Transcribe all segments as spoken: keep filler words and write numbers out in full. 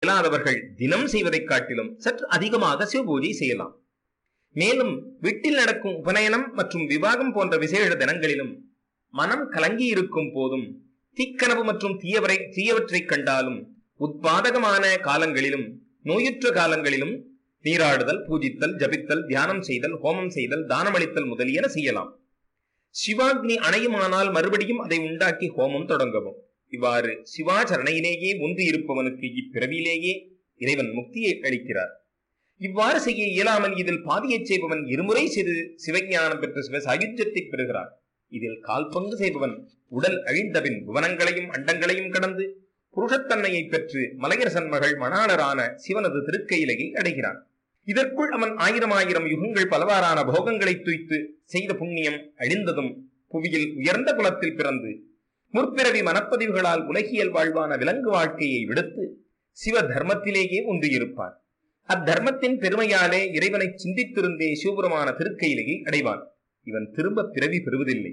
இயலாதவர்கள் தினம் செய்வதை காட்டிலும் சற்று அதிகமாக சிவபூஜை செய்யலாம். மேலும் வீட்டில் நடக்கும் உபநயனம் மற்றும் விவாகம் போன்ற விசேஷ தினங்களிலும் மனம் கலங்கி இருக்கும் போதும் தீக்கனவு மற்றும் தீயவரை தீயவற்றை கண்டாலும் உத்பாதகமான காலங்களிலும் நோயுற்ற காலங்களிலும் நீராடுதல், பூஜித்தல், ஜபித்தல், தியானம் செய்தல், ஹோமம் செய்தல், தானமளித்தல் முதலியன செய்யலாம். சிவாக்னி அணையுமானால் மறுபடியும் அதை உண்டாக்கி ஹோமம் தொடங்கவும். இவ்வாறு சிவாச்சரணையிலேயே ஒன்று இருப்பவனுக்கு இப்பிறவியிலேயே இறைவன் முக்தியை அளிக்கிறார். இவ்வாறு செய்ய இயலாமல் இதில் பாதியை செய்பவன் இருமுறை செய்து சிவஞானம் பெற்ற சிவ சாயுஜ்யத்தை பெறுகிறான். இதில் கால் பங்கு செய்பவன் உடல் அழிந்தபின் புவனங்களையும் அண்டங்களையும் கடந்து புருஷத்தன்மையை பெற்று மலையரசன் மகள் மணாளரான சிவனது திருக்கையிலையை அடைகிறான். இதற்குள் அவன் ஆயிரம் ஆயிரம் யுகங்கள் பலவாறான போகங்களை துய்த்து செய்த புண்ணியம் அழிந்ததும் புவியில் உயர்ந்த குலத்தில் பிறந்து முற்பிறவி மனப்பதிவுகளால் உலகியல் வாழ்வான விலங்கு வாழ்க்கையை விடுத்து சிவ தர்மத்திலேயே ஒன்று இருப்பான். அத்தர்மத்தின் பெருமையாலே இறைவனை சிந்தித்திருந்தே சிவபுரமான திருக்கையிலையை அடைவான். இவன் திரும்ப பிறவி பெறுவதில்லை.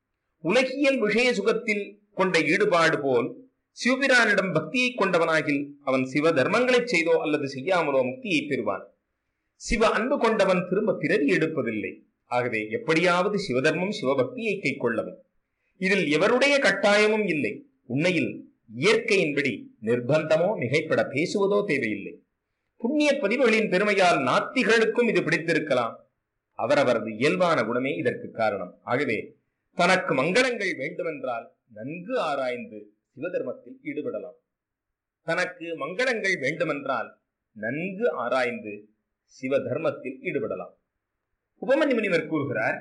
உலகியல் விஷய சுகத்தில் கொண்ட ஈடுபாடு போல் சிவபிரானிடம் பக்தியை கொண்டவனாகில் அவன் சிவ தர்மங்களை செய்தோ அல்லது செய்யாமலோ முக்தியை பெறுவான். சிவ அன்பு கொண்டவன் திரும்ப பிறவி எடுப்பதில்லை. ஆகவே எப்படியாவது சிவதர்மம் சிவபக்தியை கை கொள்ளவும். இதில் எவருடைய கட்டாயமும் இல்லை. உண்மையில் இயற்கையின்படி நிர்பந்தமோ மிகைப்பட பேசுவதோ தேவையில்லை. புண்ணிய பதிவுகளின் பெருமையால் நாத்திகளுக்கும் இது பிடித்திருக்கலாம். அவரவரது இயல்பான குணமே இதற்கு காரணம். ஆகவே தனக்கு மங்களங்கள் வேண்டுமென்றால் நன்கு ஆராய்ந்து சிவதர்மத்தில் ஈடுபடலாம். தனக்கு மங்களங்கள் வேண்டுமென்றால் நன்கு ஆராய்ந்து சிவ தர்மத்தில் ஈடுபடலாம். உபமன்யு முனிவர் கூறுகிறார்,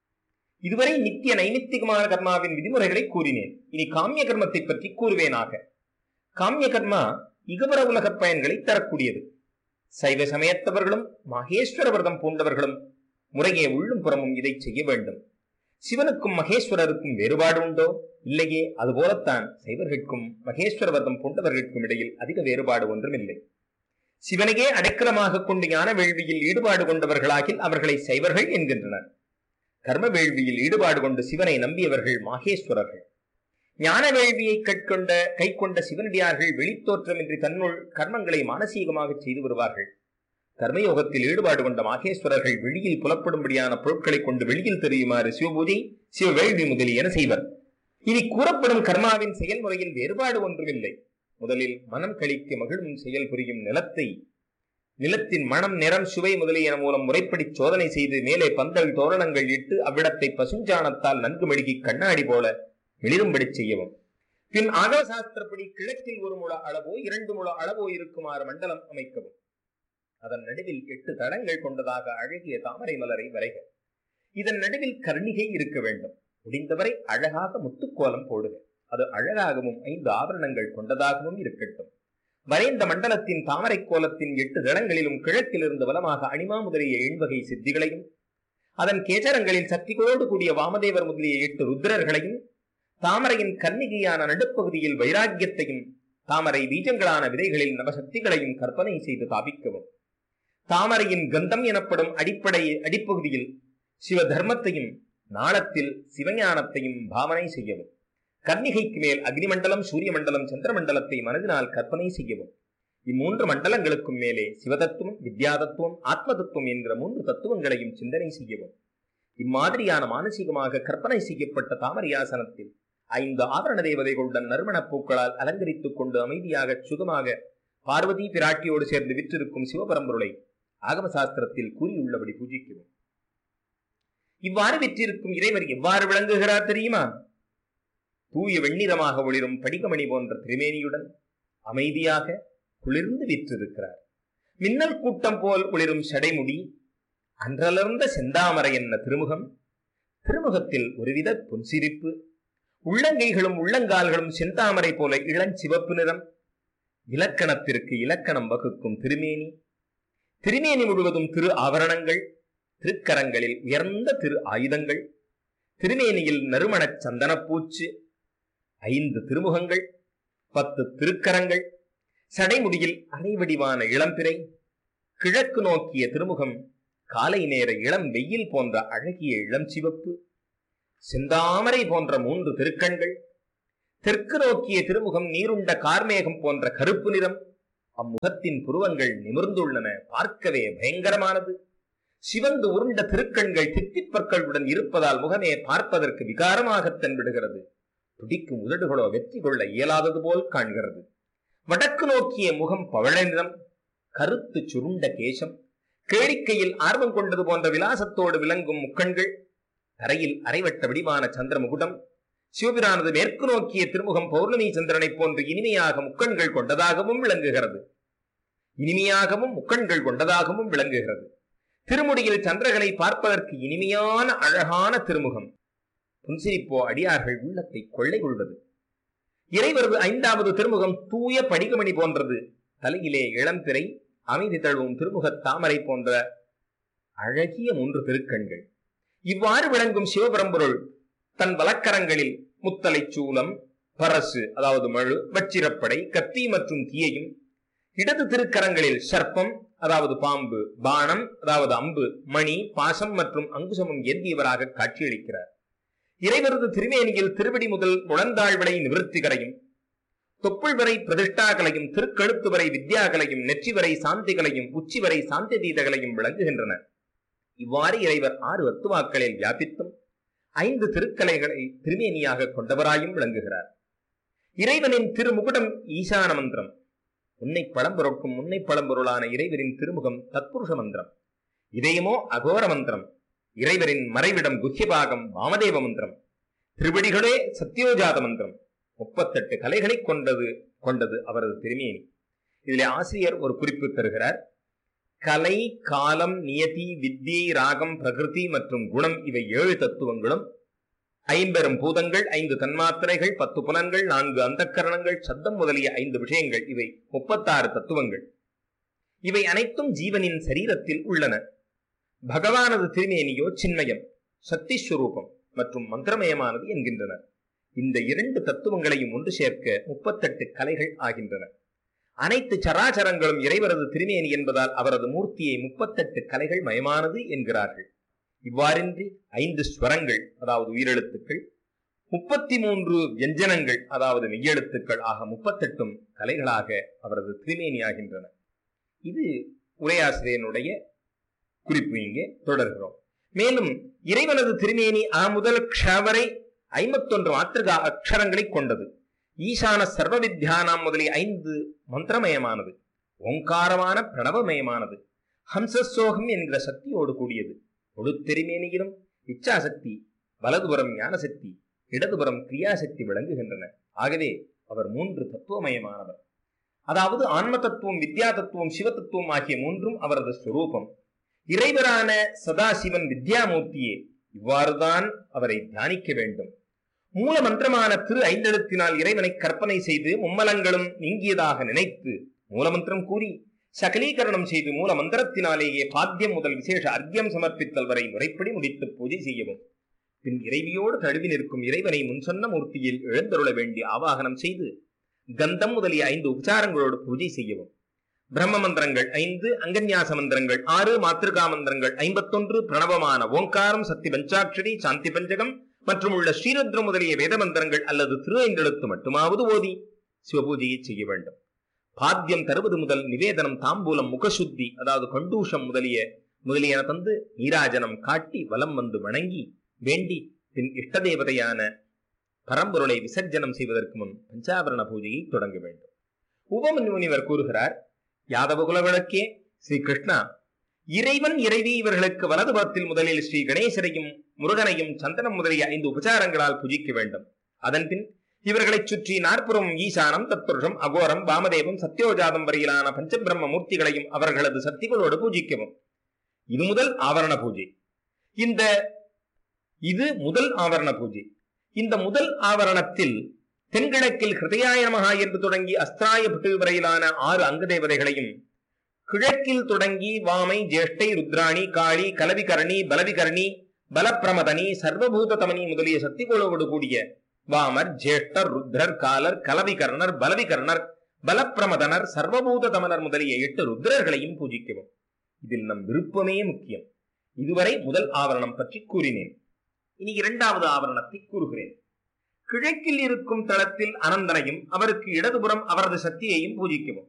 இதுவரை நித்திய நைமித்திகமான கர்மாவின் விதிமுறைகளை கூறினேன். இனி காமிய கர்மத்தை பற்றி கூறுவேனாக. காமிய கர்மா இகபர உலக பயன்களை தரக்கூடியது. சைவ சமயத்தவர்களும் மகேஸ்வர விரதம் பூண்டவர்களும் முறையே உள்ளும் புறமும் இதை செய்ய வேண்டும். சிவனுக்கும் மகேஸ்வரருக்கும் வேறுபாடு உண்டோ? இல்லையே. அதுபோலத்தான் சைவர்களுக்கும் மகேஸ்வர விரதம் பூண்டவர்களுக்கும் இடையில் அதிக வேறுபாடு ஒன்றும் இல்லை. சிவனையே அடைக்கலமாக கொண்டு ஞான வேள்வியில் ஈடுபாடு கொண்டவர்களாகில் அவர்களை சைவர்கள் என்கின்றனர். கர்ம வேள்வியில் ஈடுபாடு கொண்டு சிவனை நம்பியவர்கள் மாகேஸ்வரர்கள். ஞான வேள்வியை கற்கொண்ட கை கொண்ட சிவனடியார்கள் வெளித்தோற்றமின்றி தன்னுள் கர்மங்களை மானசீகமாக செய்து வருவார்கள். கர்மயோகத்தில் ஈடுபாடு கொண்ட மாகேஸ்வரர்கள் வெளியில் புலப்படும்படியான பொருட்களை கொண்டு வெளியில் தெரியுமாறு சிவபூஜை, சிவ வேள்வி முதலியன செய்வர். இனி கூறப்படும் கர்மாவின் செயல்முறையில் வேறுபாடு ஒன்றுமில்லை. முதலில் மனம் கழிக்க மகிழும் செயல் புரியும் நிலத்தை நிலத்தின் மனம், நிறம், சுவை முதலியன மூலம் முறைப்படி சோதனை செய்து மேலே பந்தல் தோரணங்கள் இட்டு அவ்விடத்தை பசுஞ்சாணத்தால் நன்கு மெழுகி கண்ணாடி போல மிளிரும்படி செய்யவும். பின் ஆகவ சாஸ்திரப்படி கிழக்கில் ஒரு முழ அளவோ இரண்டு முழ அளவோ இருக்குமாறு மண்டலம் அமைக்கவும். அதன் நடுவில் எட்டு தடங்கள் கொண்டதாக அழகிய தாமரை மலரை வரைக. இதன் நடுவில் கர்ணிகை இருக்க வேண்டும். முடிந்தவரை அழகாக முத்துக்கோலம் போடுக. அது அழகாகவும் ஐந்து ஆபரணங்கள் கொண்டதாகவும் இருக்கட்டும். வரைந்த மண்டலத்தின் தாமரை கோலத்தின் எட்டு தளங்களிலும் கிழக்கிலிருந்து வலமாக அணிமா முதலிய எண்வகை சித்திகளையும், அதன் கேச்சரங்களில் சக்திகளோடு கூடிய வாமதேவர் முதலிய எட்டு ருத்ரர்களையும், தாமரையின் கன்னிகையான நடுப்பகுதியில் வைராக்கியத்தையும், தாமரை பீஜங்களான விதைகளில் நவசக்திகளையும் கற்பனை செய்து தாபிக்கவும். தாமரையின் கந்தம் எனப்படும் அடிப்படை அடிப்பகுதியில் சிவ தர்மத்தையும் நாளத்தில் சிவஞானத்தையும் பாவனை செய்யவும். கர்ணிகைக்கு மேல் அக்னிமண்டலம், சூரிய மண்டலம், சந்திரமண்டலத்தை மனதினால் கற்பனை செய்யவும். இம்மூன்று மண்டலங்களுக்கும் மேலே சிவதத்துவம், வித்யாதத்துவம், ஆத்ம தத்துவம் என்கிற மூன்று தத்துவங்களையும் சிந்தனை செய்யவும். இம்மாதிரியான மானசீகமாக கற்பனை செய்யப்பட்ட தாமரையாசனத்தில் ஐந்து ஆபரண தேவதைகளுடன் நறுமணப் பூக்களால் அலங்கரித்துக் கொண்டு அமைதியாக சுகமாக பார்வதி பிராட்டியோடு சேர்ந்து விற்றிருக்கும் சிவபரம்பொருளை ஆகம சாஸ்திரத்தில் கூறியுள்ளபடி பூஜிக்கவும். இவ்வாறு விற்றிருக்கும் இறைவர் எவ்வாறு விளங்குகிறார் தெரியுமா? தூய வெண்ணிறமாக ஒளிரும் படிகமணி போன்ற திருமேனியுடன் அமைதியாக குளிர்ந்து விற்றிருக்கிறார். மின்னல் கூட்டம் போல் ஒளிரும் சடைமுடி, அன்றலர்ந்த செந்தாமரை என்ன திருமுகம், திருமுகத்தில் ஒருவித புன்சிரிப்பு, உள்ளங்கைகளும் உள்ளங்கால்களும் செந்தாமரை போல இளஞ்சிவப்பு நிறம், இலக்கணத்திற்கு இலக்கணம் வகுக்கும் திருமேனி, திருமேனி முழுவதும் திரு ஆபரணங்கள், திருக்கரங்களில் உயர்ந்த திரு ஆயுதங்கள், திருமேனியில் நறுமணச் சந்தனப்பூச்சு, ஐந்து திருமுகங்கள், பத்து திருக்கரங்கள், சடைமுடியில் அரைவடிவான இளம்பிறை, கிழக்கு நோக்கிய திருமுகம், காலை நேர இளம் வெயில் போன்ற அழகிய இளம் சிவப்பு, செந்தாமரை போன்ற மூன்று திருக்கண்கள், தெற்கு நோக்கிய திருமுகம் நீருண்ட கார்மேகம் போன்ற கருப்பு நிறம், அம்முகத்தின் புருவங்கள் நிமிர்ந்துள்ளன. பார்க்கவே பயங்கரமானது. சிவந்து உருண்ட திருக்கண்கள் தித்திப்பற்களுடன் இருப்பதால் முகமே பார்ப்பதற்கு விகாரமாக தென்படுகிறது. துடிக்கும் உதடுகளோ வெற்றி கொள்ள இயலாதது போல் காண்கிறது. வடக்கு நோக்கிய முகம் பவழ நிறம், கருத்து சுருண்ட கேசம், கேளிக்கையில் ஆர்வம் கொண்டது போன்ற விலாசத்தோடு விளங்கும் முக்கண்கள், தரையில் அரைவட்ட வடிவான சந்திரமுகுடம், சிவபிரானது மேற்கு நோக்கிய திருமுகம் பௌர்ணமி சந்திரனை போன்று இனிமையாக முக்கண்கள் கொண்டதாகவும் விளங்குகிறது. இனிமையாகவும் முக்கண்கள் கொண்டதாகவும் விளங்குகிறது. திருமுடியில் சந்திரகளை பார்ப்பதற்கு இனிமையான அழகான திருமுகம். புன்சிரிப்போ அடியார்கள் உள்ளத்தை கொள்ளை கொள்வது. இறைவரது ஐந்தாவது திருமுகம் தூய படிகமணி போன்றது. தலையிலே இளம்பிறை, அமைதி தழுவும் திருமுக தாமரை போன்ற அழகிய மூன்று திருக்கண்கள். இவ்வாறு விளங்கும் சிவபரம்பொருள் தன் வலக்கரங்களில் முத்தலை சூலம், பரசு அதாவது மழு, வச்சிரப்படை, கத்தி மற்றும் தீயையும், இடது திருக்கரங்களில் சர்ப்பம் அதாவது பாம்பு, பாணம் அதாவது அம்பு, மணி, பாசம் மற்றும் அங்குசமும் ஏந்தியவராக காட்சியளிக்கிறார். இறைவரது திருமேனியில் திருவடி முதல் முழந்தாள் வரை நிவர்த்திகளையும், தொப்புள் வரை பிரதிஷ்டாக்களையும், திருக்கழுத்து வரை வித்யாக்களையும், நெற்றி வரை சாந்திகளையும், உச்சி வரை சாந்தி தீதகளையும் விளங்குகின்றன. இவ்வாறு இறைவர் ஆறு வத்துவாக்களில் வியாபித்தும் ஐந்து திருக்கலைகளை திருமேனியாக கொண்டவராயும் விளங்குகிறார். இறைவனின் திருமுகுடம் ஈசான மந்திரம். உன்னை பழம்பொருட்கும் முன்னை பழம்பொருளான இறைவரின் திருமுகம் தத்புருஷ மந்திரம். இதயமோ அகோர மந்திரம். இறைவரின் மறைவிடம் குஹ்யபாகம் வாமதேவ மந்திரம். திருவடிகளே சத்யோஜாத மந்திரம். முப்பத்தெட்டு கலைகளை கொண்டது கொண்டது அவரது திருமேனி. இதிலே ஆசிரியர் ஒரு குறிப்பு தருகிறார். கலை, காலம், நியதி, வித்யை, ராகம், பிரகிருதி மற்றும் குணம் இவை ஏழு தத்துவங்களும், ஐம்பெரும் பூதங்கள், ஐந்து தன்மாத்திரைகள், பத்து புலன்கள், நான்கு அந்தக்கரணங்கள், சத்தம் முதலிய ஐந்து விஷயங்கள், இவை முப்பத்தாறு தத்துவங்கள். இவை அனைத்தும் ஜீவனின் சரீரத்தில் உள்ளன. பகவானது திருமேனியோ சின்மயம், சக்திஸ்வரூபம் மற்றும் மந்திரமயமானது என்கின்றனர். இந்த இரண்டு தத்துவங்களையும் ஒன்று சேர்க்க முப்பத்தெட்டு கலைகள் ஆகின்றன. அனைத்து சராச்சரங்களும் இறைவரது திருமேனி என்பதால் அவரது மூர்த்தியை முப்பத்தெட்டு கலைகள் மயமானது என்கிறார்கள். இவ்வாறின்றி ஐந்து ஸ்வரங்கள் அதாவது உயிரெழுத்துக்கள், முப்பத்தி மூன்று வியஞ்சனங்கள் அதாவது மெய்யெழுத்துக்கள் ஆக முப்பத்தெட்டும் கலைகளாக அவரது திருமேனி ஆகின்றன. இது உரையாசிரியனுடைய குறிப்பு. இங்கே தொடர்கிறோம். மேலும் இறைவனது திருமேனி ஆ முதல் க்ஷவரை ஐம்பத்தொன்று மாத்திருகா அக்ஷரங்களை கொண்டது. ஈசான சர்வ வித்யானாம் முதலிய ஐந்து மந்திரமயமானது. ஓங்காரமான பிரணவமயமானது. ஹம்சசோகம் என்கிற சக்தியோடு கூடியது. ஒழுத்தெருமேனியிலும் இச்சாசக்தி, வலதுபுறம் ஞானசக்தி, இடதுபுறம் கிரியாசக்தி விளங்குகின்றன. ஆகவே அவர் மூன்று தத்துவமயமானவர். அதாவது ஆன்ம தத்துவம், வித்யா தத்துவம், சிவ தத்துவம் ஆகிய மூன்றும் அவரது ஸ்வரூபம். இறைவரான சதாசிவன் வித்யாமூர்த்தியே. இவ்வாறுதான் அவரை தியானிக்க வேண்டும். மூல மந்திரமான திரு ஐந்தெழுத்தினால் இறைவனை கற்பனை செய்து மும்மலங்களும் நீங்கியதாக நினைத்து மூலமந்திரம் கூறி சகலீகரணம் செய்து மூல மந்திரத்தினாலேயே பாத்தியம் முதல் விசேஷ அர்க்கியம் சமர்ப்பித்தல் வரை முறைப்படி முடித்து பூஜை செய்யவும். பின் இறைவியோடு தழுவி நிற்கும் இறைவனை முன்சொன்ன மூர்த்தியில் எழுந்தருள வேண்டி ஆவாகனம் செய்து கந்தம் முதலிய ஐந்து உபச்சாரங்களோடு பூஜை செய்யவும். பிரம்ம மந்திரங்கள் ஐந்து, அங்கன்யாச மந்திரங்கள் ஆறு, மாத்திருகா மந்திரங்கள் ஐம்பத்தொன்று, பிரணவமான ஓங்காரம், சக்தி பஞ்சாட்சரி, சாந்தி பஞ்சகம் மற்றும் உள்ள ஸ்ரீருத்ரம் முதலிய வேத மந்திரங்கள் அல்லது திரு ஐந்தெழுத்து மட்டுமாவது ஓதி சிவபூஜையை செய்ய வேண்டும். பாத்தியம் தருவது முதல் நிவேதனம், தாம்பூலம், முகசுத்தி அதாவது கண்டூஷம் முதலிய முதலியன தந்து நீராஜனம் காட்டி வலம் வந்து வணங்கி வேண்டி பின் இஷ்ட தேவதையான பரம்பொருளை விசர்ஜனம் செய்வதற்கு முன் பஞ்சாபரண பூஜையை தொடங்க வேண்டும். உபமுனிவர் கூறுகிறார், யாதவகுல விளக்கே ஸ்ரீ கிருஷ்ணா, இறைவன் இறைவி இவர்களுக்கு வலதுபுறத்தில் முதலில் ஸ்ரீ கணேசரையும் முருகனையும் சந்தனம் முதலிய ஐந்து உபச்சாரங்களால் பூஜிக்க வேண்டும். அதன்பின் இவர்களைச் சுற்றி நாற்புறம் ஈசானம், தத்புருஷம், அகோரம், வாமதேவம், சத்யோஜாதம் வரையிலான பஞ்சபிரம்ம மூர்த்திகளையும் அவர்களது சக்திகளோடு பூஜிக்கவும். இது முதல் ஆவரண பூஜை. இந்த இது முதல் ஆவரண பூஜை. இந்த முதல் ஆவரணத்தில் தென்கிழக்கில் ஹிருதயாய நமஹா என்று தொடங்கி அஸ்திராய பட்டு வரையிலான ஆறு அங்க தேவதைகளையும், கிழக்கில் தொடங்கி வாமை, ஜேஷ்டை, ருத்ராணி, காளி, கலவிகரணி, பலவிகரணி, பலப்பிரமதனி, சர்வபூத தமனி முதலிய சக்திகளோடு கூடிய வாமர், ஜேஷ்டர், ருத்ரர், காலர், கலவிகர்ணர், பலவிகர்ணர், பலப்பிரமதனர், சர்வபூத தமனர் முதலிய எட்டு ருத்ரர்களையும் பூஜிக்கவும். இதில் நம் விருப்பமே முக்கியம். இதுவரை முதல் ஆவரணம் பற்றி கூறினேன். இனி இரண்டாவது ஆவரணத்தை கூறுகிறேன். கிழக்கில் இருக்கும் தளத்தில் அனந்தனையும் அவருக்கு இடதுபுறம் அவரது சக்தியையும் பூஜிக்கவும்.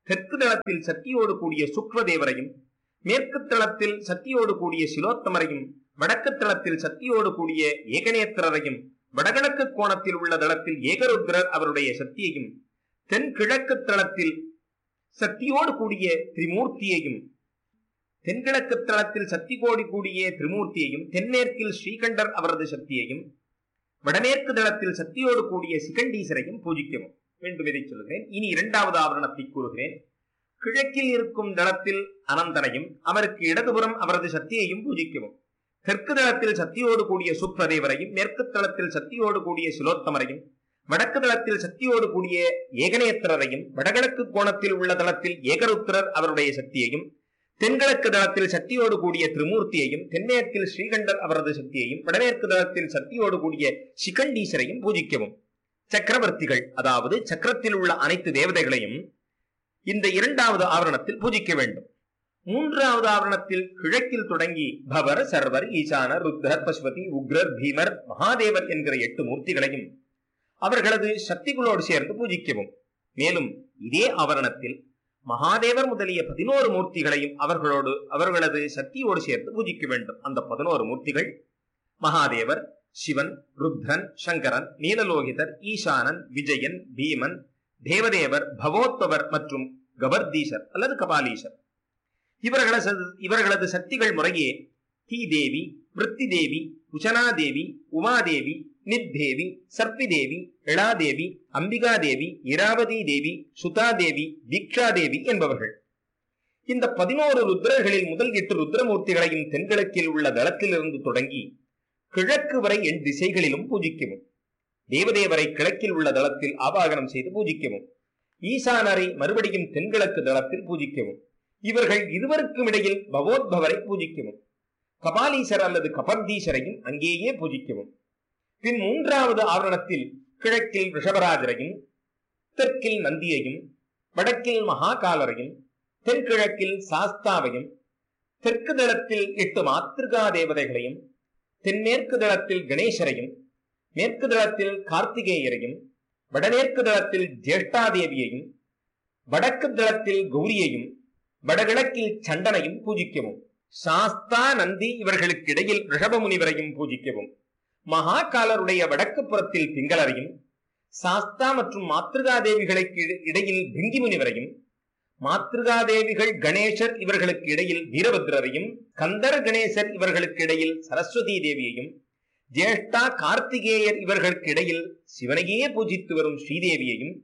தெற்கு தளத்தில் சக்தியோடு கூடிய சுக்ரதேவரையும், மேற்கு தளத்தில் சக்தியோடு கூடிய சிலோத்தமரையும், வடக்கு தளத்தில் சக்தியோடு கூடிய ஏகநேத்திரரையும், வடகிழக்கு கோணத்தில் உள்ள தளத்தில் ஏகருத்ரர் அவருடைய சக்தியையும், தென்கிழக்கு தளத்தில் சக்தியோடு கூடிய திரிமூர்த்தியையும், தென்கிழக்கு தளத்தில் சக்தி கோடி கூடிய திரிமூர்த்தியையும், தென்மேற்கில் ஸ்ரீகண்டர் அவரது சக்தியையும், வடமேற்கு தளத்தில் சக்தியோடு கூடிய சிகண்டீசரையும் பூஜிக்கவும் வேண்டும். இதை சொல்கிறேன். இனி இரண்டாவது ஆவரணத்தை கூறுகிறேன். கிழக்கில் இருக்கும் தளத்தில் அனந்தனையும், அவருக்கு இடதுபுறம் அவரது சக்தியையும் பூஜிக்கவும். தெற்கு தளத்தில் சக்தியோடு கூடிய சுப்ரதேவரையும், மேற்கு தளத்தில் சக்தியோடு கூடிய சிலோத்தமரையும், வடக்கு தளத்தில் சக்தியோடு கூடிய ஏகநேத்திரரையும், வடகிழக்கு கோணத்தில் உள்ள தளத்தில் ஏகருத்திரர் அவருடைய சக்தியையும், தென்கிழக்கு தளத்தில் சக்தியோடு கூடிய திரிமூர்த்தியையும், தென்மேற்கில் ஸ்ரீகண்டர் அவரது சக்தியையும், வடமேற்கு தளத்தில் சக்தியோடு கூடிய சிகண்டீசரையும் பூஜிக்கவும். சக்கரவர்த்திகள், அதாவது சக்கரத்தில் உள்ள அனைத்து தேவதைகளையும் இந்த இரண்டாவது ஆவரணத்தில் பூஜிக்க வேண்டும். மூன்றாவது ஆவரணத்தில் கிழக்கில் தொடங்கி பவர், சர்வர், ஈசானர், ருத்ரர், பசுபதி, உக்ரர், பீமர், மகாதேவர் என்கிற எட்டு மூர்த்திகளையும் அவர்களது சக்திகளோடு சேர்ந்து பூஜிக்கவும். மேலும் இதே ஆவரணத்தில் மகாதேவர் முதலிய பதினோரு மூர்த்திகளையும் அவர்களோடு அவர்களது சக்தியோடு சேர்த்து பூஜிக்க வேண்டும். அந்த பதினோரு மூர்த்திகள் மகாதேவர், சிவன், ருத்ரன், சங்கரன், நீலலோகிதர், ஈசானன், விஜயன், பீமன், தேவதேவர், பவோத்பவர் மற்றும் கபர்தீசர் அல்லது கபாலீசர். இவர்களது இவர்களது சக்திகள் முறையே தீதேவி, விருத்தி தேவி, உச்சனாதேவி, உமாதேவி, நித்தேவி, சர்ப்பிதேவி, இளாதேவி, அம்பிகாதேவி, இராவதி தேவி, சுதாதேவி, தீக்ஷாதேவி என்பவர்கள். இந்த பதினோரு ருத்ரர்களில் முதல் எட்டு ருத்ரமூர்த்திகளையும் தென்கிழக்கில் உள்ள தளத்திலிருந்து தொடங்கி கிழக்கு வரை எண் திசைகளிலும் பூஜிக்கவும். தேவதேவரை கிழக்கில் உள்ள தளத்தில் ஆவாகனம் செய்து பூஜிக்கவும். ஈசானரை மறுபடியும் தென்கிழக்கு தளத்தில் பூஜிக்கவும். இவர்கள் இருவருக்கும் இடையில் பவோத்பவரை பூஜிக்கவும். கபாலீசர் அல்லது கபர்தீசரையும் அங்கேயே பூஜிக்கவும். பின் மூன்றாவது ஆவரணத்தில் கிழக்கில் ரிஷபராஜரையும், தெற்கில் நந்தியையும், வடக்கில் மகாகாலரையும், தென்கிழக்கில் சாஸ்தாவையும், தெற்கு தளத்தில் எட்டு மாத்திருகா தேவதைகளையும், தென்மேற்கு தளத்தில் கணேசரையும், மேற்கு தளத்தில் கார்த்திகேயரையும், வடமேற்கு தளத்தில் ஜேஷ்டாதேவியையும், வடக்கு தளத்தில் கௌரியையும், வடகிழக்கில் சண்டனையும் பூஜிக்கவும். சாஸ்தா, நந்தி இவர்களுக்கு இடையில் ரிஷப முனிவரையும் பூஜிக்கவும். மகாகாலருடைய வடக்கு புறத்தில் பிங்களரையும், சாஸ்தா மற்றும் மாத்திருகாதேவிகளுக்கு இடையில் பிங்கி முனிவரையும், மாத்திருகாதேவிகள் கணேசர் இவர்களுக்கு இடையில் வீரபத்ரரையும், கந்தர் கணேசர் இவர்களுக்கு இடையில் சரஸ்வதி தேவியையும், ஜேஷ்டா கார்த்திகேயர் இவர்களுக்கு இடையில் சிவனையே பூஜித்து வரும் ஸ்ரீதேவியையும்,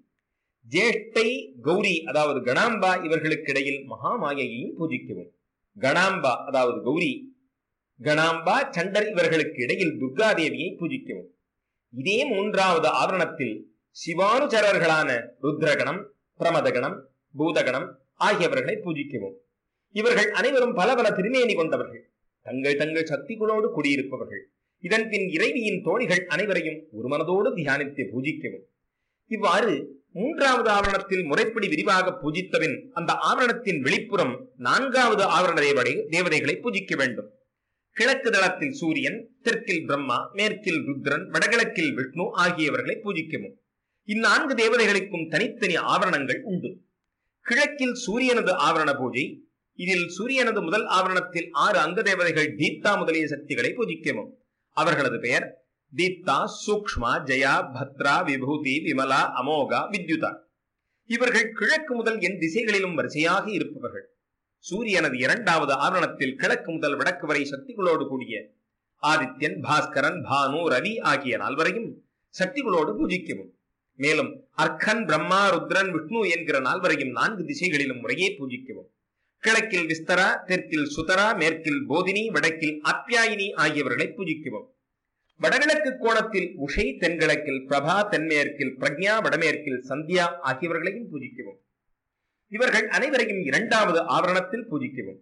ஜேஷ்டை கௌரி அதாவது கணாம்பா இவர்களுக்கு இடையில் மகாமாயையையும் பூஜிக்கவும். கணாம்பா அதாவது கௌரி, கணாம்பா, சண்டர் இவர்களுக்கு இடையில் துர்காதேவியை பூஜிக்கவும். இதே மூன்றாவது ஆவரணத்தில் சிவானுச்சரர்களான ருத்ரகணம், பிரமதகணம், பூதகணம் ஆகியவர்களை பூஜிக்கவும். இவர்கள் அனைவரும் பல பல திருமேனி கொண்டவர்கள், தங்கள் தங்கள் சக்திகளோடு குடியிருப்பவர்கள். இதன் பின் இறைவியின் தோழிகள் அனைவரையும் ஒரு மனதோடு தியானித்து பூஜிக்கவும். இவ்வாறு மூன்றாவது ஆவரணத்தில் முறைப்படி விரிவாக பூஜித்தபின் அந்த ஆவரணத்தின் வெளிப்புறம் நான்காவது ஆவரண தேவதை தேவதைகளை பூஜிக்க வேண்டும். கிழக்கு தளத்தில் சூரியன், தெற்கில் பிரம்மா, மேற்கில் ருத்ரன், வடகிழக்கில் விஷ்ணு ஆகியவர்களை பூஜிக்கவும். இந்நான்கு தேவதைகளுக்கும் தனித்தனி ஆவரணங்கள் உண்டு. கிழக்கில் சூரியனது ஆவரண பூஜை. இதில் சூரியனது முதல் ஆவரணத்தில் ஆறு அங்க தேவதைகள் தீப்தா முதலிய சக்திகளை பூஜிக்கவும். அவர்களது பெயர் தீப்தா, சூக்ஷ்மா, ஜயா, பத்ரா, விபூதி, விமலா, அமோகா, வித்யுதா. இவர்கள் கிழக்கு முதல் என் திசைகளிலும் வரிசையாக இருப்பவர்கள். சூரியனது இரண்டாவது ஆவரணத்தில் கிழக்கு முதல் வடக்கு வரை சக்திகளோடு கூடிய ஆதித்யன், பாஸ்கரன், பானு, ரவி ஆகிய நால்வரையும் சக்திகளோடு பூஜிக்கவும். மேலும் அர்க்கன், பிரம்மா, ருத்ரன், விஷ்ணு என்கிற நால்வரையும் நான்கு திசைகளிலும் முறையே பூஜிக்கவும். கிழக்கில் விஸ்தரா, தெற்கில் சுதரா, மேற்கில் போதினி, வடக்கில் அப்யாயினி ஆகியவர்களை பூஜிக்கவும். வடகிழக்கு கோணத்தில் உஷை, தென்கிழக்கில் பிரபா, தென்மேற்கில் பிரக்ஞா, வடமேற்கில் சந்தியா ஆகியவர்களையும் பூஜிக்கவும். இவர்கள் அனைவரையும் இரண்டாவது ஆவரணத்தில் பூஜிக்கவும்.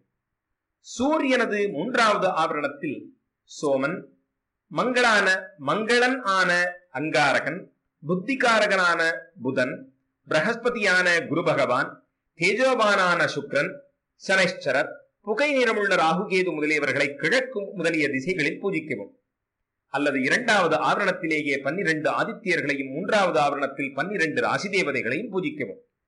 சூரியனது மூன்றாவது ஆவரணத்தில் சோமன், மங்களான மங்களன் ஆன அங்காரகன், புத்திகாரகனான புதன், பிரகஸ்பதியான குரு பகவான், தேஜோபானான சுக்ரன், சனைஸ்சரர், புகை நிறமுள்ள ராகுகேது முதலியவர்களை கிழக்கு முதலிய திசைகளில் பூஜிக்கவும். அல்லது இரண்டாவது ஆவரணத்திலேயே பன்னிரண்டு ஆதித்யர்களையும் மூன்றாவது ஆவரணத்தில் பன்னிரண்டு ராசி தேவதைகளையும் பூஜிக்கவும்.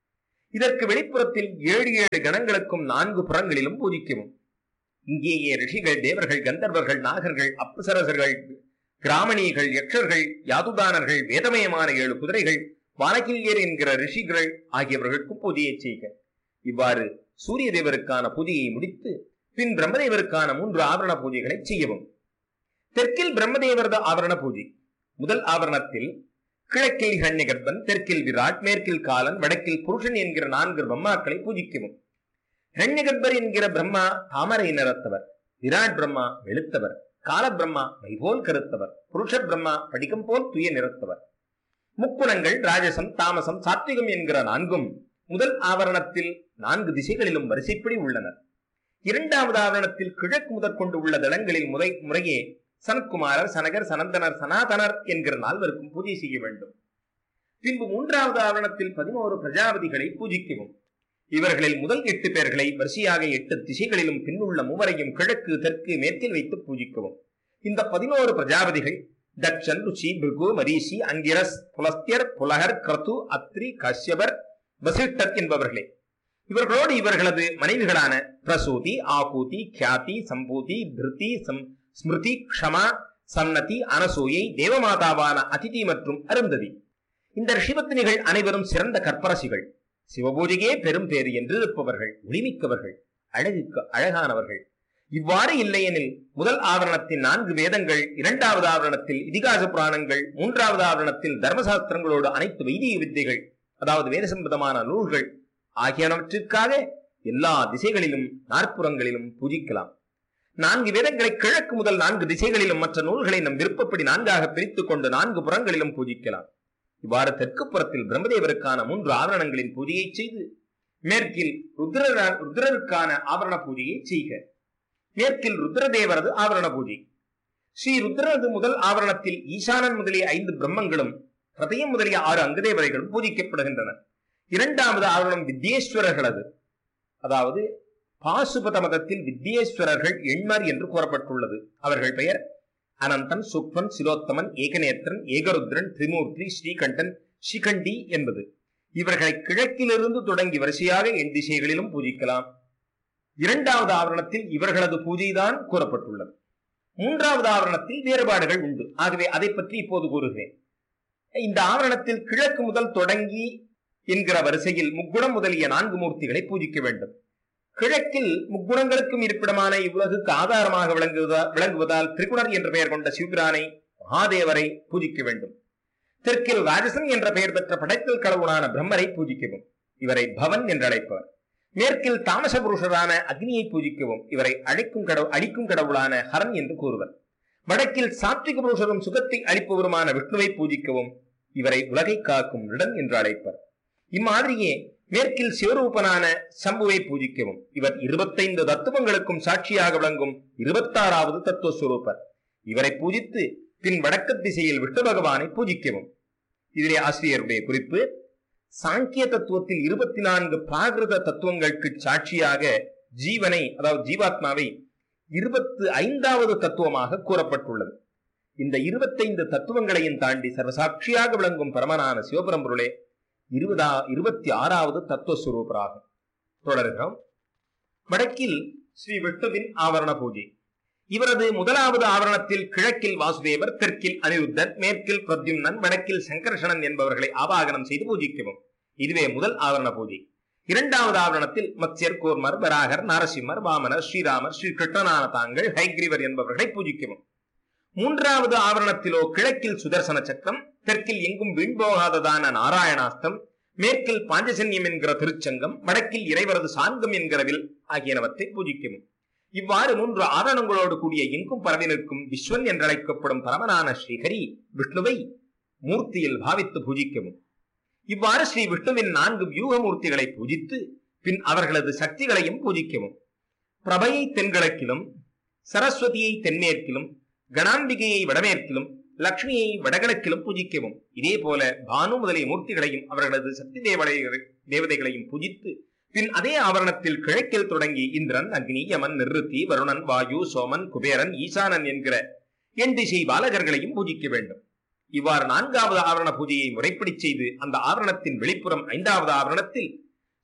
இதற்கு வெளிப்புறத்தில் ஏழு ஏழு கணங்களுக்கும் நான்கு புறங்களிலும் பூஜிக்கவும். இங்கேயே ரிஷிகள், தேவர்கள், கந்தர்வர்கள், நாகர்கள், அப்சரசர்கள், கிராமணிகள், யக்ஷர்கள், யாதுதானர்கள், வேதமயமான ஏழு குதிரைகள், வானகில்யர் என்கிற ரிஷிகள் ஆகியவர்களுக்கு பூஜையை செய்க. இவ்வாறு சூரிய தேவருக்கான பூஜையை முடித்து பின் பிரம்மதேவருக்கான மூன்று ஆவரண பூஜைகளை செய்யவும். தெற்கில் பிரம்மதேவரது ஆவரண பூஜை. முதல் ஆவரணத்தில் கிழக்கில் ஹிரண்யகர்ப்பன், தெற்கில் விராட், மேற்கில் காலன், வடக்கில் புருஷன் என்கிற நான்கு பிரம்மாக்களை பூஜிக்கவும். ஹிரண்யகர்ப்பர் என்கிற பிரம்மா தாமரை நிறத்தவர், விராட் பிரம்மா வெளுத்தவர், கால பிரம்மா மைபோல் கருத்தவர், புருஷ பிரம்மா படிகம் போல் துய நிறத்தவர். முக்குணங்கள் ராஜசம், தாமசம், சாத்விகம் என்கிற நான்கும் முதல் ஆவரணத்தில் நான்கு திசைகளிலும் வரிசைப்படி உள்ளனர். இரண்டாவது ஆவரணத்தில் கிழக்கு முதற்கொண்டு உள்ள தளங்களில் முறை முறையே சனத்குமாரர், சனகர், சனந்தனர், சனாதனர் என்கிற நால்வருக்கும் பூஜை செய்ய வேண்டும். பின்பு மூன்றாவது ஆவரணத்தில் பதினோரு பிரஜாபதிகளை பூஜிக்கவும். இவர்களில் முதல் எட்டு பேர்களை வரிசையாக எட்டு திசைகளிலும் பின்னுள்ள மூவரையும் கிழக்கு, தெற்கு, மேற்கில் வைத்து பூஜிக்கவும். இந்த பதினோரு பிரஜாபதிகள் தக்ஷன், ருச்சி, பிருகு, மரீஷி, அங்கிரஸ், புலஸ்தியர், புலகர், கிரது, அத்ரி, கஷ்யபர், வசிஷ்டர் என்பவர்களே. இவர்களோடு இவர்களது மனைவிகளான பிரசூதி, ஆகூதி, கியாதி, சம்பூதி, திருதி, ஸ்மிருதி, க்ஷமா, சன்னதி, அனசூயை, தேவமாதாவான அதிதி மற்றும் அருந்ததி. இந்த ரிஷிபத்தினிகள் அனைவரும் சிறந்த கற்பரசிகள், சிவபூஜையே பெரும் பேறு என்று இருப்பவர்கள், ஒளிமிக்கவர்கள், அழகுக்கு அழகானவர்கள். இவ்வாறு இல்லையெனில் முதல் ஆவரணத்தில் நான்கு வேதங்கள், இரண்டாவது ஆவரணத்தில் இதிகாச புராணங்கள், மூன்றாவது ஆவரணத்தில் தர்மசாஸ்திரங்களோடு அனைத்து வைதிக வித்தைகள், அதாவது வேத சம்பந்தமான நூல்கள் ஆகியவற்றிற்காக எல்லா திசைகளிலும் நாற்புறங்களிலும் பூஜிக்கலாம். நான்கு வேதங்களை கிழக்கு முதல் நான்கு திசைகளிலும் மற்ற நூல்களை நம் விருப்பப்படி நான்காக பிரித்துக் கொண்டு நான்கு புறங்களிலும் பூஜிக்கலாம். இவ்வாறு தெற்கு புறத்தில் பிரம்மதேவருக்கான மூன்று ஆவரணங்களின் பூஜையை செய்து மேற்கில் ருத்ர ருத்ரருக்கான ஆவரண பூஜையை செய்க. மேற்கில் ருத்ரதேவரது ஆவரண பூஜை. ஸ்ரீ ருத்ரனது முதல் ஆவரணத்தில் ஈசானன் முதலிய ஐந்து பிரம்மங்களும் ஹதயம் முதலிய ஆறு அங்கதேவரைகளும் பூஜிக்கப்படுகின்றன. இரண்டாவது ஆவரணம் வித்யேஸ்வரர்களது, அதாவது பாசுபத மதத்தில் வித்யேஸ்வரர்கள் எண்மர் என்று கூறப்பட்டுள்ளது. அவர்கள் பெயர் அனந்தன், சுக்மன், சிலோத்தமன், ஏகநேத்திரன், ஏகருத்ரன், திரிமூர்த்தி, ஸ்ரீகண்டன், சிகண்டி என்பது. இவர்களை கிழக்கிலிருந்து தொடங்கி வரிசையாக எண் திசைகளிலும் பூஜிக்கலாம். இரண்டாவது ஆவரணத்தில் இவர்களது பூஜைதான் கூறப்பட்டுள்ளது. மூன்றாவது ஆவரணத்தில் வேறுபாடுகள் உண்டு. ஆகவே அதை பற்றி இப்போது கூறுகிறேன். இந்த ஆவரணத்தில் கிழக்கு முதல் தொடங்கி என்கிற வரிசையில் முக்குணம் முதலிய நான்கு மூர்த்திகளை பூஜிக்க வேண்டும். கிழக்கில் முக்குணங்களுக்கும் இருப்பிடமான இவ்வுலகுக்கு ஆதாரமாக விளங்குவதா விளங்குவதால் திரிகுணர் என்ற பெயர் கொண்ட சிவபிரானை, மகாதேவரை பூஜிக்க வேண்டும். தெற்கில் ராஜசன் என்ற பெயர் பெற்ற படைத்தல் கடவுளான பிரம்மரை பூஜிக்கவும். இவரை பவன் என்று அழைப்பவர். மேற்கில் தாமச புருஷரான அக்னியை பூஜிக்கவும். இவரை அழைக்கும் கடவுள் அழிக்கும் கடவுளான ஹரன் என்று கூறுவர். வடக்கில் சாத்விக புருஷரும் சுகத்தை அளிப்பவருமான விஷ்ணுவை பூஜிக்கவும். இவரை உலகை காக்கும் ரிடன் என்று அழைப்பர். இம்மாதிரியே மேற்கில் சிவரூபனான சம்புவை பூஜிக்கவும். இவர் இருபத்தைந்து தத்துவங்களுக்கும் சாட்சியாக விளங்கும் இருபத்தாறாவது தத்துவ சுரூபர். இவரை பூஜித்து பின் வடக்கு திசையில் விஷ்ணு பகவானை பூஜிக்கவும். இதிலே ஆசிரியருடைய குறிப்பு, சாங்கிய தத்துவத்தில் இருபத்தி நான்கு பிராகிருத தத்துவங்களுக்கு சாட்சியாக ஜீவனை, அதாவது ஜீவாத்மாவை இருபத்தி ஐந்தாவது தத்துவமாக கூறப்பட்டுள்ளது. இந்த இருபத்தைந்து தத்துவங்களையும் தாண்டி சர்வசாட்சியாக விளங்கும் பரமனான சிவபரம்பொருளே இருபதா இருபத்தி ஆறாவது தத்துவஸ்வரூபராகும். தொடர்கிறோம். வடக்கில் ஸ்ரீ விஷ்ணுவின் ஆவரண பூஜை. இவரது முதலாவது ஆவரணத்தில் கிழக்கில் வாசுதேவர், தெற்கில் அனிருத்தர், மேற்கில் பிரத்யும்னன், வடக்கில் சங்கர்ஷணன் என்பவர்களை ஆவாகனம் செய்து பூஜிக்கவும். இதுவே முதல் ஆவரண பூஜை. இரண்டாவது ஆவரணத்தில் மத்ஸ்யர், கூர்மர், வராகர், நாரசிம்மர், வாமனர், ஸ்ரீராமர், ஸ்ரீ கிருஷ்ணனான தாங்கள், ஹைகிரீவர் என்பவர்களை பூஜிக்கவும். மூன்றாவது ஆவரணத்திலோ கிழக்கில் சுதர்சன சக்கரம், தெற்கில் எங்கும் வீண்போகாததான நாராயணாஸ்தம், மேற்கில் பாஞ்சசன்யம் என்கிற திருச்சங்கம், வடக்கில் இறைவரது சாங்கம் என்கிற வில் ஆகியனவற்றை பூஜிக்கவும். இவ்வாறு மூன்று ஆவரணங்களோடு கூடிய எங்கும் பரவி நிற்கும் விஸ்வன் என்றழைக்கப்படும் பரமனான ஸ்ரீஹரி விஷ்ணுவை மூர்த்தியில் பாவித்து பூஜிக்கவும். இவ்வாறு ஸ்ரீ விஷ்ணுவின் நான்கு வியூக மூர்த்திகளை பூஜித்து பின் அவர்களது சக்திகளையும் பூஜிக்கவும். பிரபையை தென்கிழக்கிலும், சரஸ்வதியை தென்மேற்கிலும், கணாம்பிகையை வடமேற்கிலும், லட்சுமியை வடகிழக்கிலும் பூஜிக்கவும். இதே போல பானு முதலிய மூர்த்திகளையும் அவர்களது சக்தி தேவதைகளையும் பூஜித்து பின் அதே ஆவரணத்தில் கிழக்கில் தொடங்கி இந்திரன், அக்னி, யமன், நிருத்தி, வருணன், வாயு, சோமன், குபேரன், ஈசானன் என்கிற எண் திசை பாலகர்களையும் பூஜிக்க வேண்டும். இவ்வாறு நான்காவது ஆவரண பூஜையை முறைப்படி செய்து அந்த ஆவரணத்தின் வெளிப்புறம் ஐந்தாவது ஆவரணத்தில்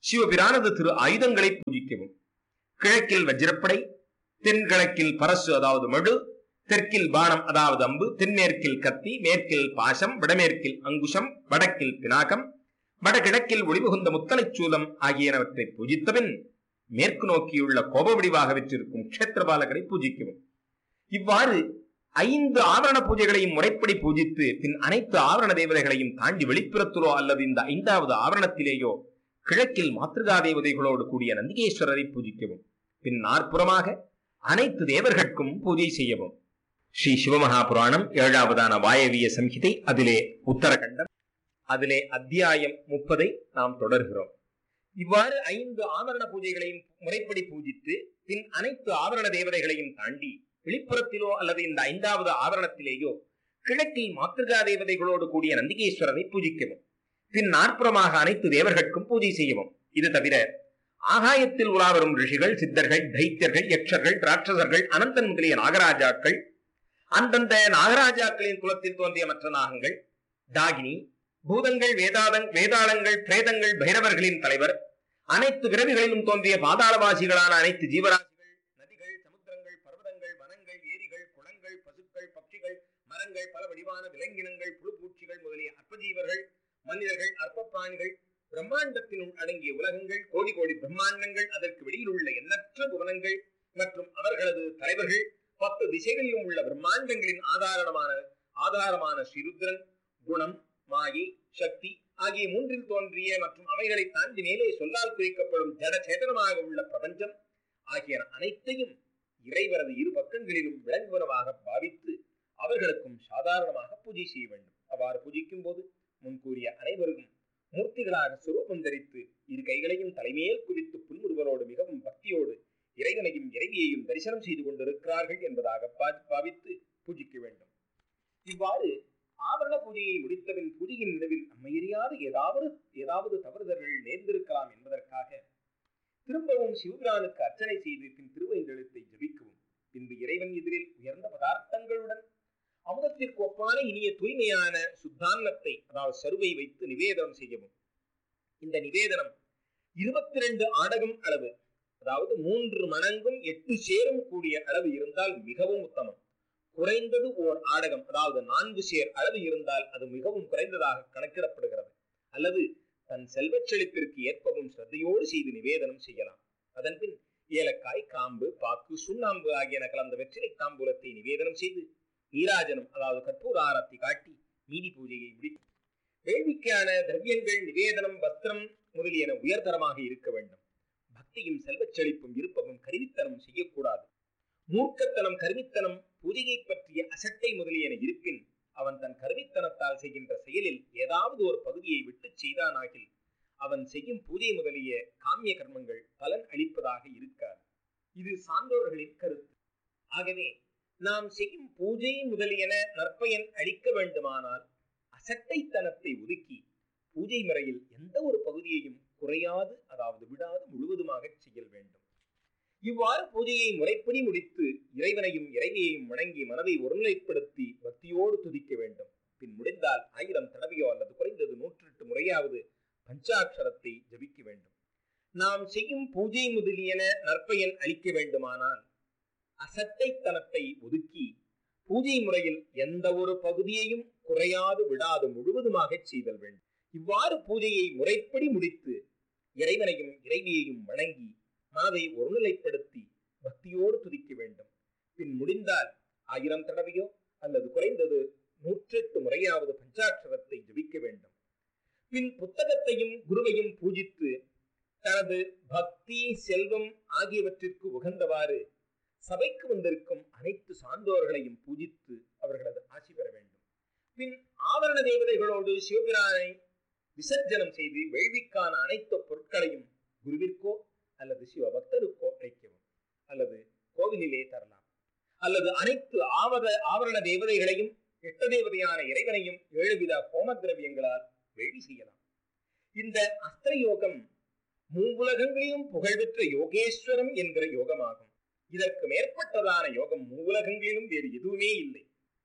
சிவபிரானது திரு ஆயுதங்களை பூஜிக்கவும். கிழக்கில் வஜ்ரப்படை, தென்கிழக்கில் பரசு அதாவது மழு, தெற்கில் பானம் அதாவது அம்பு, தென்மேற்கில் கத்தி, மேற்கில் பாசம், வடமேற்கில் அங்குஷம், வடக்கில் பினாகம், வடகிழக்கில் ஒளிபுகுந்த முத்தலைச் சூலம் ஆகியனவற்றை பூஜித்தபின் மேற்கு நோக்கியுள்ள கோப வடிவாக விற்றிருக்கும் க்ஷேத்திரபாலகரை பூஜிக்கவும். இவ்வாறு ஐந்து ஆவரண பூஜைகளையும் முறைப்படி பூஜித்து பின் அனைத்து ஆவரண தேவதைகளையும் தாண்டி வெளிப்புறத்திலோ அல்லது இந்த ஐந்தாவது ஆவரணத்திலேயோ கிழக்கில் மாத்ருகா தேவதைகளோடு கூடிய நந்திகேஸ்வரரை பூஜிக்கவும். பின் நாற்புறமாக அனைத்து தேவர்களுக்கும் பூஜை செய்யவும். ஸ்ரீ சிவமகா புராணம் ஏழாவதான வாயவிய சம்ஹிதை, அதிலே உத்தரகண்டம், அதிலே அத்தியாயம் முப்பதை நாம் தொடர்கிறோம். இவ்வாறு ஐந்து ஆவரண பூஜைகளையும் முறைப்படி பூஜித்து பின் அனைத்து ஆவரண தேவதைகளையும் தாண்டி வெளிப்புறத்திலோ அல்லது இந்த ஐந்தாவது ஆவரணத்திலேயோ கிழக்கில் மாத்ருகா தேவதைகளோடு கூடிய நந்திகேஸ்வரரை பூஜிக்கவும். பின் நாற்புறமாக அனைத்து தேவர்களுக்கும் பூஜை செய்யவும். இது தவிர ஆகாயத்தில் உலாவரும் ரிஷிகள், சித்தர்கள், தைத்தியர்கள், யக்ஷர்கள், ராட்சசர்கள், அனந்தன் முதலிய நாகராஜாக்கள், அந்தந்த நாகராஜாக்களின் குலத்தில் தோன்றிய மற்ற நாகங்கள், தாகினி, பூதங்கள், வேதாதங் வேதாளங்கள், பிரேதங்கள், பைரவர்களின் தலைவர், அனைத்து பிறவிகளிலும் தோன்றிய பாதாளவாசிகளான அனைத்து ஜீவராசிகள், நதிகள், சமுத்திரங்கள், பர்வதங்கள், வனங்கள், ஏரிகள், குளங்கள், பசுக்கள், பட்சிகள், மரங்கள், பல வடிவான விலங்கினங்கள், புழுப்பூச்சிகள் முதலிய அற்பஜீவர்கள், மனிதர்கள், அற்ப பிராணிகள், பிரம்மாண்டத்தினுள் அடங்கிய உலகங்கள், கோடி கோடி பிரம்மாண்டங்கள், அதற்கு வெளியில் உள்ள எண்ணற்ற புவனங்கள் மற்றும் அவர்களது தலைவர்கள், பத்து திசைகளிலும் உள்ள பிரம்மாண்டங்களின் ஆதாரமான ஆதாரமான ஸ்ரீருத்ரன், குணம், மாயை, சக்தி ஆகிய மூன்றில் தோன்றிய மற்றும் அவைகளை தாண்டி மேலே சொல்லால் குறிக்கப்படும் ஜட சேதனமாக உள்ள பிரபஞ்சம் ஆகிய அனைத்தையும் இறைவரது இரு பக்கங்களிலும் விளங்குவனவாக பாவித்து அவர்களுக்கும் சாதாரணமாக பூஜை செய்ய வேண்டும். அவ்வாறு பூஜிக்கும் போது முன்கூறிய அனைவருக்கும் மூர்த்திகளாக சுரூபம் தரித்து இரு கைகளையும் தலைமையில் குவித்து புன்முறுவலோடு மிகவும் பக்தியோடு இறைவனையும் இறைவியையும் தரிசனம் செய்து கொண்டிருக்கிறார்கள் என்பதாக பாவித்து பூஜிக்க வேண்டும். இவ்வாறு ஆவரண பூஜையை முடித்தபின் பூஜையின் நிலவில் நம்மையறியாத ஏதாவது ஏதாவது தவறுதல்கள் நேர்ந்திருக்கலாம் என்பதற்காக திரும்பவும் சிவபிரானுக்கு அர்ச்சனை செய்து பின் திருவைந்தெழுத்தை ஜபிக்கவும். பின்பு இறைவன் எதிரில் உயர்ந்த பதார்த்தங்களுடன் அமுதத்திற்கு ஒப்பான இனிய தூய்மையான சுத்தான்னத்தை அதாவது சருவை வைத்து நிவேதனம் செய்யவும். இந்த நிவேதனம் இருபத்தி ரெண்டு ஆடகம் அளவு அதாவது மூன்று மணங்கும் எட்டு சேரும் கூடிய அளவு இருந்தால் மிகவும் உத்தமம். குறைந்தது ஓர் ஆடகம் அதாவது நான்கு சேர் அளவு இருந்தால் அது மிகவும் குறைந்ததாக கணக்கிடப்படுகிறது. அல்லது தன் செல்வச் செழிப்பிற்கு ஏற்பவும் ஸ்ரத்தையோடு செய்து நிவேதனம் செய்யலாம். அதன்பின் ஏலக்காய், காம்பு, பாக்கு, சுண்ணாம்பு ஆகியன கலந்த வெற்றிலை தாம்பூலத்தை நிவேதனம் செய்து நீராஜனம் அதாவது கற்பூர ஆரத்தி காட்டி மீதி பூஜையை முடிக்கும். வேள்விக்கான திரவியங்கள், நிவேதனம், வஸ்திரம் முதலியன உயர்தரமாக இருக்க வேண்டும். பக்தியும் செல்வச் செழிப்பும் இருப்பவும் கருவித்தனம் செய்யக்கூடாது. மூர்க்கத்தனம், கருவித்தனம், பூஜையை பற்றிய அசட்டை முதலியன இருப்பின் அவன் தன் கருவித்தனத்தால் செய்கின்ற செயலில் ஏதாவது ஒரு பகுதியை விட்டு செய்தானாகில் அவன் செய்யும் பூஜை முதலிய காமிய கர்மங்கள் பலன் அளிப்பதாக இருக்காது. இது சான்றோர்களின் கருத்து. ஆகவே நாம் செய்யும் பூஜை முதலியன நற்பயன் அளிக்க வேண்டுமானால் அசட்டைத்தனத்தை ஒதுக்கி பூஜை முறையில் எந்த ஒரு பகுதியையும் குறையாது அதாவது விடாது முழுவதுமாக செய்ய வேண்டும். இவ்வாறு பூஜையை முறைப்படி முடித்து இறைவனையும் இறைவியையும் வணங்கி மனதை ஒருநிலைப்படுத்தி பக்தியோடு துதிக்க வேண்டும். பின் முடிந்தால் ஆயிரம் தடவையோ அல்லது குறைந்தது நூற்றி எட்டு முறையாவது பஞ்சாட்சரத்தை ஜபிக்க வேண்டும். நாம் செய்யும் பூஜை முதலியன நற்பயன் அளிக்க வேண்டுமானால் அசட்டைத்தனத்தை ஒதுக்கி பூஜை முறையில் எந்த ஒரு பகுதியையும் குறையாது விடாது முழுவதுமாக செய்தல் வேண்டும். இவ்வாறு பூஜையை முறைப்படி முடித்து இறைவனையும் இறைவியையும் வணங்கி மனதை ஒருநிலைப்படுத்தி பக்தியோடு துதிக்க வேண்டும். பின் முடிந்தால் ஆயிரம் தடவையோ அல்லது குறைந்தது நூற்றி எட்டு முறையாவது பஞ்சாட்சரத்தை ஜபிக்க வேண்டும். பின் புத்தகத்தையும் குருவையும் பூஜித்து தனது பக்தி, செல்வம் ஆகியவற்றிற்கு உகந்தவாறு சபைக்கு வந்திருக்கும் அனைத்து சான்றோர்களையும் பூஜித்து அவர்களது ஆசி பெற வேண்டும். பின் ஆவரண தேவதைகளோடு சிவபிரானை விசர்ஜனம் செய்து வேள்விக்கான அனைத்து பொருட்களையும் குருவிற்கோ அல்லது சிவபக்தருக்கோ அளிக்கவும் அல்லது கோவிலிலே தரலாம். அல்லது அனைத்து ஆவத ஆவரண தேவதைகளையும் எட்ட தேவதையான இறைவனையும் ஏழுவித ஹோம திரவியங்களால் வேள்வி செய்யலாம். இந்த அஸ்திர யோகம் மூவுலகங்களிலும் புகழ்பெற்ற யோகேஸ்வரம் என்கிற யோகமாகும். இதற்கு மேற்பட்டதான யோகம் மூவுலகங்களிலும் வேறு எதுவுமே இல்லை.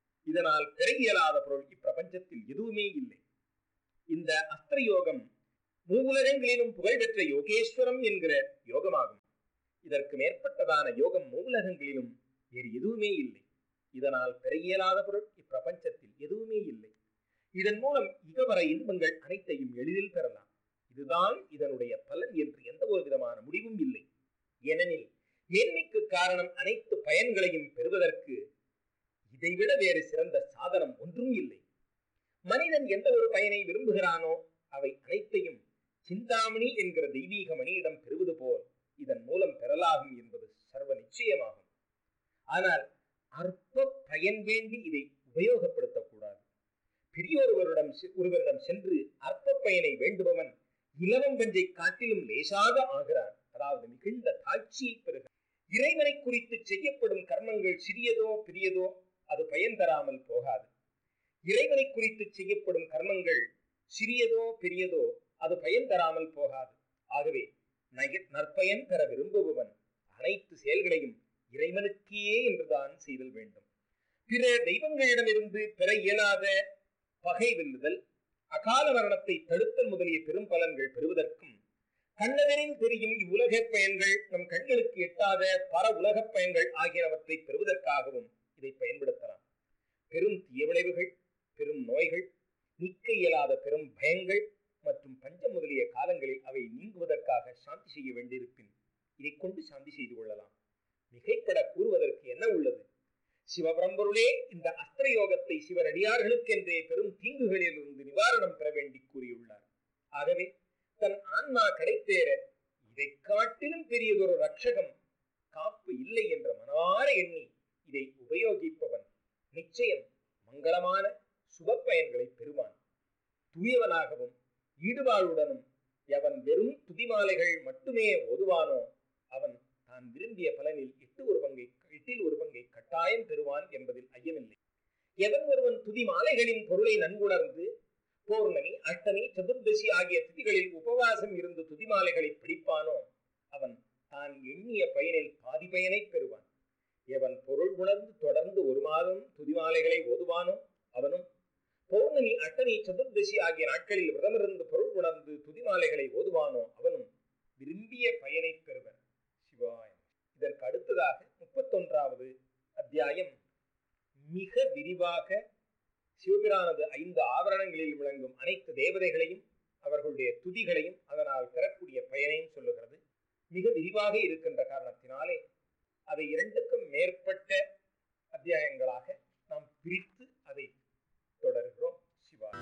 இதனால் பெற இயலாத பொருள் இப்பிரபஞ்சத்தில் எதுவுமே இல்லை. இந்த அஸ்திர யோகம் மூவுலகங்களிலும் புகழ்பெற்ற யோகேஸ்வரம் என்கிற யோகமாகும். இதற்கு மேற்பட்டதான யோகம் மூவுலகங்களிலும் வேறு எதுவுமே இல்லை. இதனால் பெற இயலாத பொருள் இப்பிரபஞ்சத்தில் எதுவுமே இல்லை. இதன் மூலம் இகவர இன்பங்கள் அனைத்தையும் எளிதில் பெறலாம். இதுதான் இதனுடைய பலன் என்று எந்த ஒரு விதமான முடிவும் இல்லை. ஏனெனில் மேன்மைக்கு காரணம் அனைத்து பயன்களையும் பெறுவதற்கு இதைவிட வேறு சிறந்த சாதனம் ஒன்றும் இல்லை. மனிதன் எந்த ஒரு பயனை விரும்புகிறானோ அவை அனைத்தையும் சிந்தாமணி என்கிற தெய்வீக மணியிடம் பெறுவது போல் இதன் மூலம் பெறலாகும் என்பது சர்வ நிச்சயமாகும். ஆனால் அற்ப பயன் வேண்டி இதை உபயோகப்படுத்தக்கூடாது. பெரியோருவரிடம் ஒருவரிடம் சென்று அற்ப பயனை வேண்டுபவன் இலவம் பஞ்சை காட்டிலும் லேசாக ஆகிறான். அதாவது மிகுந்த தாட்சியை பெறுகிறான். இறைவனை குறித்து செய்யப்படும் கர்மங்கள் சிறியதோ பெரியதோ அது பயன் தராமல் போகாது. இறைவனை குறித்து செய்யப்படும் கர்மங்கள் சிறியதோ பெரியதோ அது பயன் தராமல் போகாது. ஆகவே நற்பயன் பெற விரும்புபவன் அனைத்து செயல்களையும் இறைவனுக்கே என்றுதான் செய்தல் வேண்டும். பிற தெய்வங்களிடமிருந்து பெற இயலாத பகை வெல்லுதல், அகால மரணத்தை தடுத்தல் முதலிய பெரும் பலன்கள் பெறுவதற்கும், கண்ணவரின் தெரியும் இவ்வுலக பயன்கள் நம் கண்களுக்கு எட்டாத பர உலக பயன்கள் ஆகியவற்றை பெறுவதற்காகவும் இதை பயன்படுத்தலாம். பெரும் தீய விளைவுகள், பெரும் நோய்கள், நீக்க இயலாத பெரும் பயங்கள் மற்றும் பஞ்சம் முதலிய காலங்களில் அவை நீங்குவதற்காக சாந்தி செய்ய வேண்டியிருப்பின் இதை கொண்டு சாந்தி செய்து கொள்ளலாம். மிகைப்பட கூறுவதற்கு என்ன உள்ளது? சிவபரம்பொருளே இந்த அஸ்திர யோகத்தை சிவனடியார்களுக்கென்றே பெரும் தீங்குகளிலிருந்து நிவாரணம் பெற வேண்டி கூறியுள்ளார். ஆகவே தன் ஆன்மா கிடைத்தேற இதை காட்டிலும் பெரியதொரு ரட்சகம் காப்பு இல்லை என்ற மனவார எண்ணி இதை உபயோகிப்பவன் நிச்சயம் மங்களமான சுப பயன்களை பெறுவான். தூயவனாகவும் ஈடுபாடுடனும் எவன் வெறும் துதிமாலைகள் மட்டுமே ஓதுவானோ அவன் தான் விரும்பிய பலனில் எட்டு ஒரு பங்கை எட்டில் ஒரு பங்கை கட்டாயம் பெறுவான் என்பதில் ஐயமில்லை. எவன் ஒருவன் துதி மாலைகளின் பொருளை நன்குணர்ந்து பௌர்ணமி, அஷ்டமி, சதுர்தசி ஆகிய திதிகளில் உபவாசம் இருந்து துதிமாலைகளை பிடிப்பானோ அவன் தான் எண்ணிய பயனில் பாதி பயனை பெறுவான். எவன் பொருள் உணர்ந்து தொடர்ந்து ஒரு மாதம் துதிமாலைகளை ஓதுவானோ அவனும் பௌர்ணமி, அஷ்டமி, சதுர்தசி ஆகிய நாட்களில் விரதமிருந்து பொருள் உணர்ந்து துதிமாலைகளை ஓதுவானோ அவனும் விரும்பிய பயனை பெறுவன். சிவாய். இதற்கு அடுத்ததாக முப்பத்தொன்றாவது அத்தியாயம் மிக விரிவாக சிவபிரானது ஐந்து ஆவரணங்களில் விளங்கும் அனைத்து தேவதைகளையும் அவர்களுடைய துதிகளையும் அதனால் பெறக்கூடிய பயனையும் சொல்லுகிறது. மிக விரிவாக இருக்கின்ற காரணத்தினாலே அதை இரண்டுக்கும் மேற்பட்ட அத்தியாயங்களாக நாம் பிரித்து அதை தொடர்கிறோம். Siva.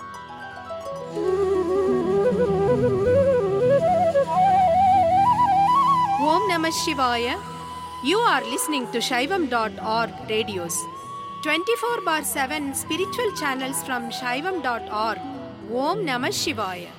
Om Namah Shivaya. You are listening to Shaivam dot org radios. twenty-four bar seven spiritual channels from Shaivam dot org. Om Namah Shivaya.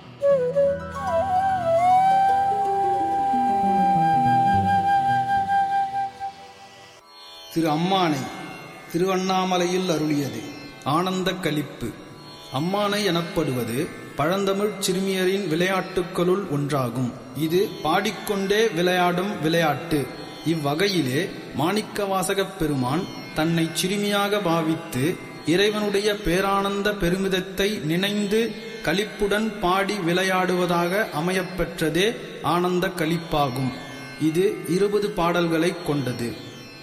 திரு அம்மானை திருவண்ணாமலையில் அருளியது. ஆனந்த களிப்பு. அம்மானை எனப்படுவது பழந்தமிழ் சிறுமியரின் விளையாட்டுக்களுள் ஒன்றாகும். இது பாடிக்கொண்டே விளையாடும் விளையாட்டு. இவ்வகையிலே மாணிக்கவாசகப் பெருமான் தன்னை சிறுமியாக பாவித்து இறைவனுடைய பேரானந்த பெருமிதத்தை நினைந்து களிப்புடன் பாடி விளையாடுவதாக அமையப்பெற்றதே ஆனந்த களிப்பாகும். இது இருபது பாடல்களை கொண்டது.